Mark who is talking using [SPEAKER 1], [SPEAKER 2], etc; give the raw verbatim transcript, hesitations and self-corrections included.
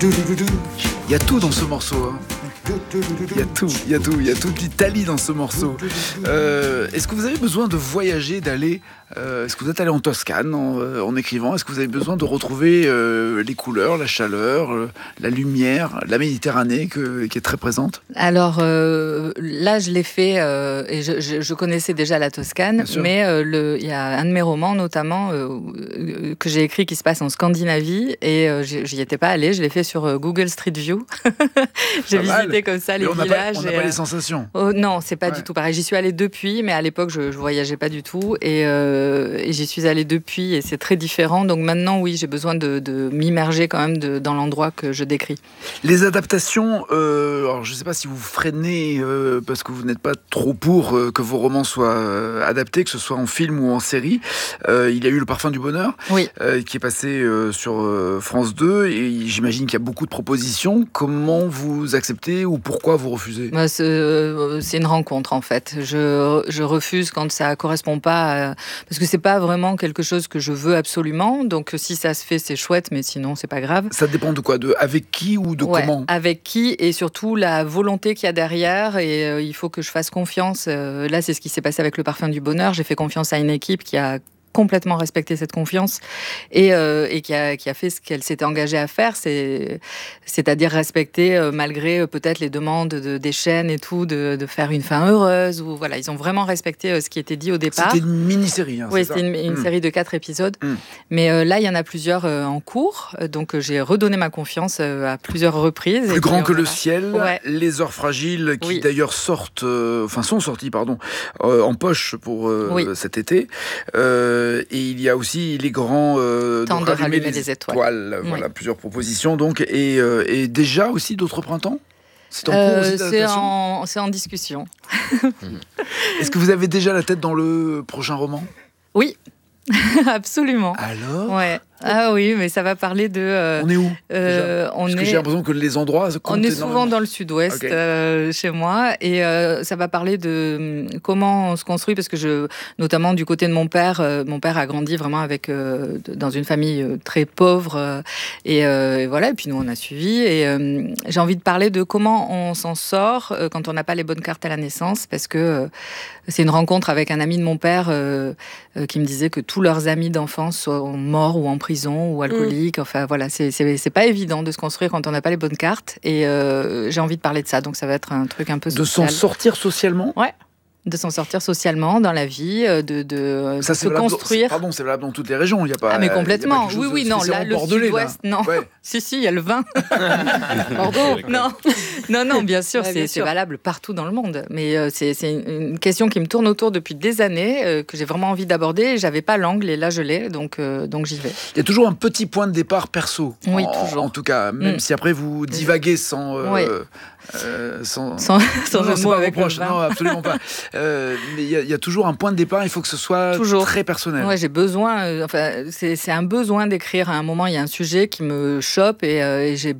[SPEAKER 1] Il y a tout dans ce morceau. Hein. Il y a tout, il y a tout, il y a toute l'Italie dans ce morceau. Euh, est-ce que vous avez besoin de voyager, d'aller euh, Est-ce que vous êtes allé en Toscane en, euh, en écrivant? Est-ce que vous avez besoin de retrouver euh, les couleurs, la chaleur, euh, la lumière, la Méditerranée que, qui est très présente?
[SPEAKER 2] Alors euh, là, je l'ai fait euh, et je, je, je connaissais déjà la Toscane, mais euh, le, il y a un de mes romans notamment euh, que j'ai écrit qui se passe en Scandinavie et euh, j'y étais pas allée. Je l'ai fait sur euh, Google Street View. J'ai visité mal. Comme ça les
[SPEAKER 1] on
[SPEAKER 2] villages.
[SPEAKER 1] Pas, on n'a
[SPEAKER 2] et,
[SPEAKER 1] pas
[SPEAKER 2] euh...
[SPEAKER 1] les sensations.
[SPEAKER 2] Oh, non, c'est pas
[SPEAKER 1] ouais.
[SPEAKER 2] du tout pareil. J'y suis allée depuis, mais à l'époque, je, je voyageais pas du tout et, euh, et j'y suis allée depuis et c'est très différent. Donc maintenant, oui, j'ai besoin de, de m'immerger quand même de, dans l'endroit que je décris.
[SPEAKER 1] Les adaptations, euh, alors je sais pas si vous freinez euh, parce que vous n'êtes pas trop pour euh, que vos romans soient euh, adaptés, que ce soit en film ou en série. Euh, il y a eu Le Parfum du Bonheur,
[SPEAKER 2] oui.
[SPEAKER 1] euh, qui est passé euh, sur euh, France deux et j'imagine qu'il y a beaucoup de propositions. Comment vous acceptez ou pourquoi vous refusez?
[SPEAKER 2] Bah, c'est, euh, c'est une rencontre en fait. Je, je refuse quand ça correspond pas à... parce que c'est pas vraiment quelque chose que je veux absolument. Donc si ça se fait, c'est chouette, mais sinon c'est pas grave.
[SPEAKER 1] Ça dépend de quoi? De avec qui ou de
[SPEAKER 2] ouais,
[SPEAKER 1] comment?
[SPEAKER 2] Avec qui et surtout la volonté qu'il y a derrière. Et euh, il faut que je fasse confiance. Euh, là, c'est ce qui s'est passé avec Le Parfum du Bonheur. J'ai fait confiance à une équipe qui a complètement respecté cette confiance et, euh, et qui, a, qui a fait ce qu'elle s'était engagée à faire, c'est, c'est-à-dire respecter euh, malgré euh, peut-être les demandes de, des chaînes et tout, de, de faire une fin heureuse. Ou, voilà, ils ont vraiment respecté euh, ce qui était dit au départ.
[SPEAKER 1] C'était une mini-série. Hein,
[SPEAKER 2] oui, c'était une, une mmh. série de quatre épisodes. Mmh. Mais euh, là, il y en a plusieurs euh, en cours. Donc, euh, j'ai redonné ma confiance euh, à plusieurs reprises.
[SPEAKER 1] Plus grand que le ciel,
[SPEAKER 2] ouais.
[SPEAKER 1] Les Heures Fragiles, qui
[SPEAKER 2] oui.
[SPEAKER 1] d'ailleurs sortent, euh, enfin sont sortis, pardon, euh, en poche pour euh,
[SPEAKER 2] oui.
[SPEAKER 1] cet été. Euh, et il y a aussi les grands euh,
[SPEAKER 2] temps de rallumer les, les étoiles.
[SPEAKER 1] étoiles. Voilà, oui. Plusieurs propositions. Donc, et, euh, et déjà aussi d'autres printemps. C'est en cours
[SPEAKER 2] euh,
[SPEAKER 1] aussi
[SPEAKER 2] c'est, en, c'est en discussion.
[SPEAKER 1] Est-ce que vous avez déjà la tête dans le prochain roman?
[SPEAKER 2] Oui, absolument.
[SPEAKER 1] Alors
[SPEAKER 2] ouais. Ah oui, mais ça va parler de... Euh,
[SPEAKER 1] on est où
[SPEAKER 2] euh, on
[SPEAKER 1] Parce
[SPEAKER 2] est,
[SPEAKER 1] que j'ai l'impression que les endroits
[SPEAKER 2] on est souvent dans le sud-ouest, okay. euh, chez moi, et euh, ça va parler de comment on se construit, parce que je, notamment du côté de mon père, euh, mon père a grandi vraiment avec, euh, dans une famille très pauvre, euh, et, euh, et voilà, et puis nous on a suivi, et euh, j'ai envie de parler de comment on s'en sort euh, quand on n'a pas les bonnes cartes à la naissance, parce que euh, c'est une rencontre avec un ami de mon père euh, euh, qui me disait que tous leurs amis d'enfance sont morts ou en prison ou alcoolique, mmh. enfin voilà, c'est, c'est, c'est pas évident de se construire quand on n'a pas les bonnes cartes et euh, j'ai envie de parler de ça, donc ça va être un truc un peu social.
[SPEAKER 1] De s'en sortir socialement?
[SPEAKER 2] Ouais. De s'en sortir socialement dans la vie, de, de,
[SPEAKER 1] ça,
[SPEAKER 2] de se construire.
[SPEAKER 1] Dans, pardon, c'est valable dans toutes les régions, il y a pas.
[SPEAKER 2] Ah mais complètement.
[SPEAKER 1] Y a pas
[SPEAKER 2] oui oui non là le sud-ouest là. non. Ouais. si si il y a le vin. Bordeaux. non non non bien sûr ouais, c'est, bien c'est sûr. valable partout dans le monde. Mais euh, c'est, c'est une question qui me tourne autour depuis des années euh, que j'ai vraiment envie d'aborder. J'avais pas l'angle et là je l'ai donc euh, donc j'y vais.
[SPEAKER 1] Il y a toujours un petit point de départ perso.
[SPEAKER 2] Oui
[SPEAKER 1] en,
[SPEAKER 2] toujours.
[SPEAKER 1] En tout cas même mm. si après vous divaguez sans. Euh,
[SPEAKER 2] oui.
[SPEAKER 1] Euh, sans
[SPEAKER 2] sans, sans
[SPEAKER 1] non,
[SPEAKER 2] un mot avec
[SPEAKER 1] reproche,
[SPEAKER 2] le vin.
[SPEAKER 1] Non, absolument pas. Euh, mais il y, y a toujours un point de départ. Il faut que ce soit
[SPEAKER 2] toujours.
[SPEAKER 1] Très personnel.
[SPEAKER 2] Ouais, j'ai besoin. Euh, enfin, c'est, c'est un besoin d'écrire. À un moment, il y a un sujet qui me chope et, euh, et j'ai